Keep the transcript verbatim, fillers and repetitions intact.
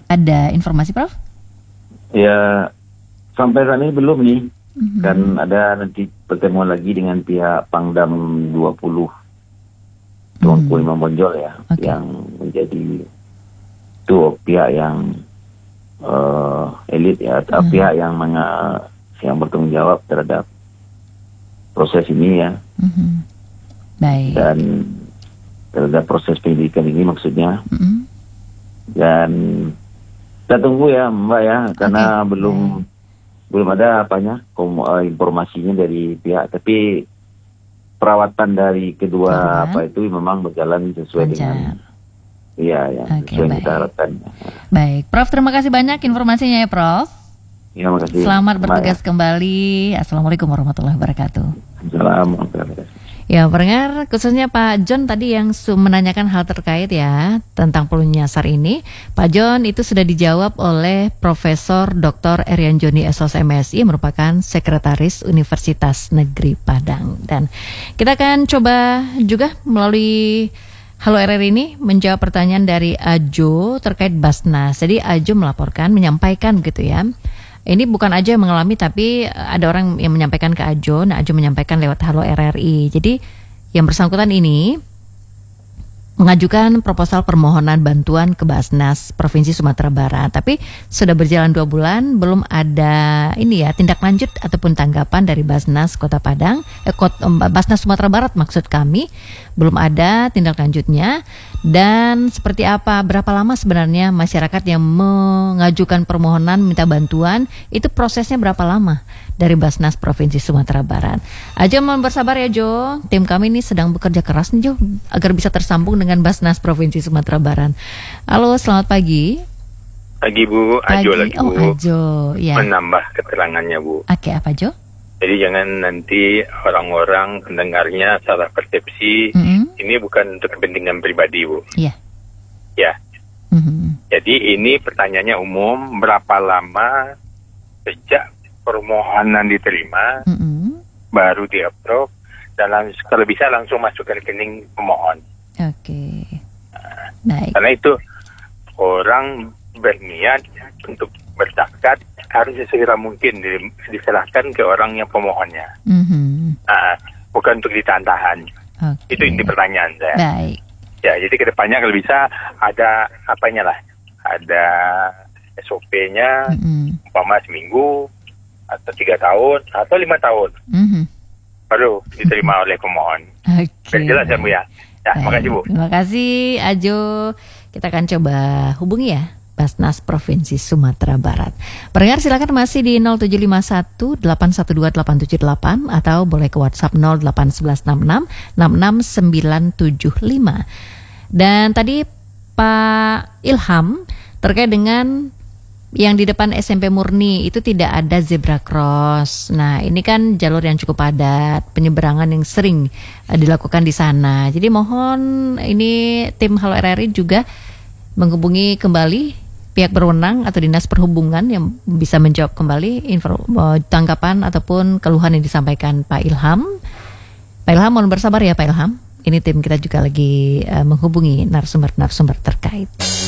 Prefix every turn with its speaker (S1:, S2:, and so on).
S1: Ada informasi, Prof?
S2: Ya, sampai saat ini belum nih.
S1: Mm-hmm.
S2: Kan ada nanti pertemuan lagi dengan pihak Pangdam dua puluh Tuanku
S1: Mm-hmm.
S2: Imam Bonjol ya,
S1: Okay.
S2: yang menjadi itu pihak yang uh, elit ya, atau
S1: Mm-hmm.
S2: pihak yang menga, yang bertanggung jawab terhadap proses ini ya.
S1: Mm-hmm. Baik.
S2: Dan terhadap proses pendidikan ini maksudnya.
S1: Mm-hmm.
S2: Dan kita tunggu ya Mbak ya, karena
S1: Okay.
S2: belum
S1: Baik.
S2: belum ada apanya kom, uh, informasinya dari pihak, tapi perawatan dari kedua
S1: Korban.
S2: apa itu memang berjalan sesuai
S1: Lancar.
S2: dengan iya ya
S1: Oke,
S2: sesuai yang
S1: baik.
S2: kita harapkan.
S1: Baik, Prof, terima kasih banyak informasinya ya, Prof.
S2: Ya, makasih.
S1: Selamat
S2: Mbak,
S1: bertugas
S2: ya.
S1: kembali. Assalamualaikum warahmatullahi wabarakatuh.
S2: Assalamualaikum.
S1: Ya, pendengar, khususnya Pak John tadi yang su- menanyakan hal terkait ya tentang peluru nyasar ini. Pak John itu sudah dijawab oleh Profesor Doktor Erian Joni S O S M Si yang merupakan Sekretaris Universitas Negeri Padang. Dan kita akan coba juga melalui Halo R R ini menjawab pertanyaan dari Ajo terkait Basnas. Jadi Ajo melaporkan, menyampaikan gitu ya. Ini bukan Ajo yang mengalami, tapi ada orang yang menyampaikan ke Ajo. Nah, Ajo menyampaikan lewat Halo R R I. Jadi yang bersangkutan ini mengajukan proposal permohonan bantuan ke Basnas Provinsi Sumatera Barat. Tapi sudah berjalan dua bulan, belum ada ini ya tindak lanjut ataupun tanggapan dari Basnas Kota Padang, eh, Kota, Basnas Sumatera Barat maksud kami, belum ada tindak lanjutnya. Dan seperti apa, berapa lama sebenarnya masyarakat yang mengajukan permohonan minta bantuan, itu prosesnya berapa lama dari Basnas Provinsi Sumatera Barat. Ajo mohon bersabar ya Jo, tim kami ini sedang bekerja keras nih Jo, agar bisa tersambung dengan Basnas Provinsi Sumatera Barat. Halo, selamat pagi.
S3: Pagi Bu, Ajo
S1: Pagi.
S3: lagi Bu.
S1: Oh Ajo, ya.
S3: Menambah keterangannya Bu.
S1: Oke, apa Jo?
S3: Jadi jangan nanti orang-orang pendengarnya salah persepsi.
S1: Mm-hmm.
S3: Ini bukan untuk kepentingan pribadi Bu.
S1: Iya.
S3: Ya.
S1: Mm-hmm.
S3: Jadi ini pertanyaannya umum, berapa lama sejak permohonan diterima
S1: Mm-hmm.
S3: baru di-approve dan langs- kalau bisa langsung masuk ke rekening pemohon.
S1: Oke. Baik.
S3: Karena itu orang berniat untuk berzakat harus sesegera mungkin di- diserahkan ke orang yang pemohonnya.
S1: Mm-hmm.
S3: Nah, bukan untuk ditahan-tahan.
S1: Oke.
S3: Itu inti pertanyaan saya.
S1: Baik.
S3: Ya, jadi ke depannya kalau bisa ada apanya lah. Ada S O P-nya,
S1: Mm-hmm.
S3: umpama seminggu, atau tiga tahun, atau lima tahun.
S1: Mm-hmm.
S3: Baru diterima oleh pemohon.
S1: Oke.
S3: Biar jelas ya Bu ya. Ya, terima kasih Bu.
S1: Terima kasih Ajo. Kita akan coba hubungi ya Basnas Provinsi Sumatera Barat. Pendengar silakan masih di nol tujuh lima satu delapan satu dua delapan tujuh delapan atau boleh ke WhatsApp nol delapan satu satu enam enam enam enam sembilan tujuh lima. Dan tadi Pak Ilham terkait dengan yang di depan S M P Murni itu tidak ada zebra cross. Nah, ini kan jalur yang cukup padat, penyeberangan yang sering uh, dilakukan di sana. Jadi mohon ini tim Halo R R I juga menghubungi kembali pihak berwenang atau Dinas Perhubungan yang bisa menjawab kembali info, uh, tanggapan ataupun keluhan yang disampaikan Pak Ilham. Pak Ilham mohon bersabar ya Pak Ilham. Ini tim kita juga lagi uh, menghubungi narasumber-narasumber terkait.